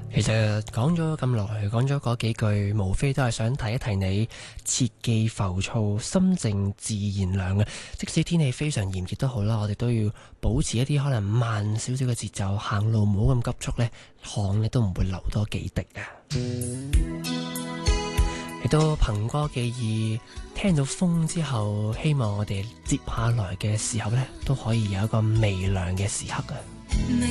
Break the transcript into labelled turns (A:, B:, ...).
A: 其實講咗咁耐，講咗嗰幾句，無非都係想提一提你切忌浮躁，心靜自然涼嘅。即使天氣非常炎熱都好啦，我哋都要保持一啲可能慢少少嘅節奏，行路唔好咁急促呢，汗呢都唔會流多幾滴啊！亦都憑歌寄意，聽到風之後，希望我哋接下來嘅時候呢，都可以有一個微涼嘅時刻啊！